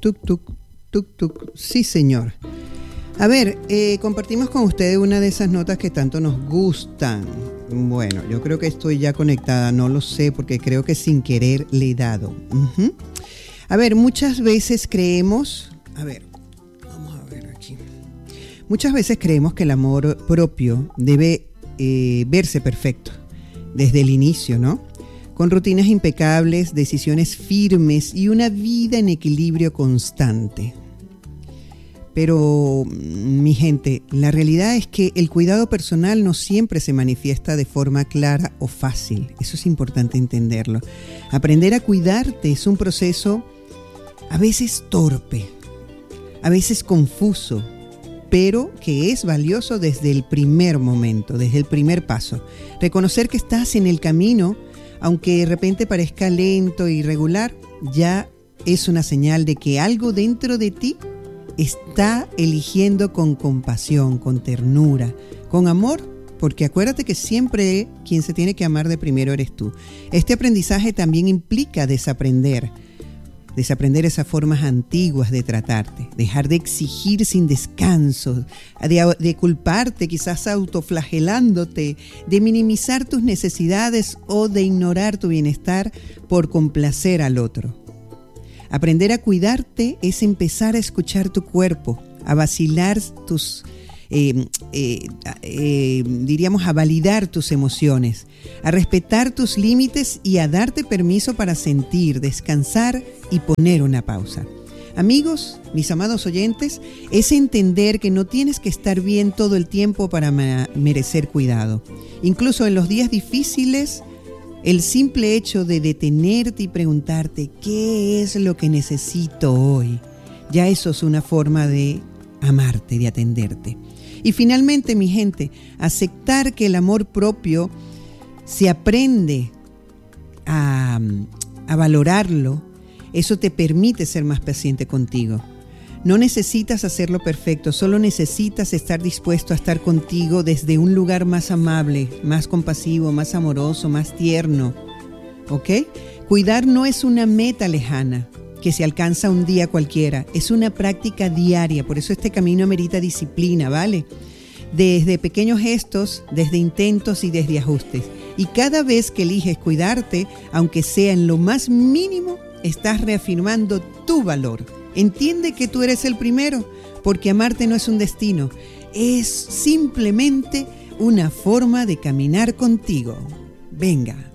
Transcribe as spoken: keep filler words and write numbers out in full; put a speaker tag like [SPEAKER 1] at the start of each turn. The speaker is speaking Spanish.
[SPEAKER 1] tuk, tuk, tuk, tuk. Sí, señor. A ver, eh, compartimos con ustedes una de esas notas que tanto nos gustan. Bueno, yo creo que estoy ya conectada, no lo sé, porque creo que sin querer le he dado. Uh-huh. A ver, muchas veces creemos... A ver, vamos a ver aquí. Muchas veces creemos que el amor propio debe eh, verse perfecto desde el inicio, ¿no? Con rutinas impecables, decisiones firmes y una vida en equilibrio constante. Pero, mi gente, la realidad es que el cuidado personal no siempre se manifiesta de forma clara o fácil. Eso es importante entenderlo. Aprender a cuidarte es un proceso a veces torpe, a veces confuso, pero que es valioso desde el primer momento, desde el primer paso. Reconocer que estás en el camino, aunque de repente parezca lento e irregular, ya es una señal de que algo dentro de ti está eligiendo con compasión, con ternura, con amor, porque acuérdate que siempre quien se tiene que amar de primero eres tú. Este aprendizaje también implica desaprender, desaprender esas formas antiguas de tratarte, dejar de exigir sin descanso, de, de culparte, quizás autoflagelándote, de minimizar tus necesidades o de ignorar tu bienestar por complacer al otro. Aprender a cuidarte es empezar a escuchar tu cuerpo, a vacilar tus, eh, eh, eh, diríamos, a validar tus emociones, a respetar tus límites y a darte permiso para sentir, descansar y poner una pausa. Amigos, mis amados oyentes, es entender que no tienes que estar bien todo el tiempo para ma- merecer cuidado. Incluso en los días difíciles, el simple hecho de detenerte y preguntarte ¿qué es lo que necesito hoy? Ya eso es una forma de amarte, de atenderte. Y finalmente, mi gente, aceptar que el amor propio se aprende a, a valorarlo, eso te permite ser más paciente contigo. No necesitas hacerlo perfecto, solo necesitas estar dispuesto a estar contigo desde un lugar más amable, más compasivo, más amoroso, más tierno. ¿Ok? Cuidar no es una meta lejana que se alcanza un día cualquiera, es una práctica diaria, por eso este camino amerita disciplina, ¿vale? Desde pequeños gestos, desde intentos y desde ajustes. Y cada vez que eliges cuidarte, aunque sea en lo más mínimo, estás reafirmando tu valor. Entiende que tú eres el primero, porque amarte no es un destino, es simplemente una forma de caminar contigo. Venga.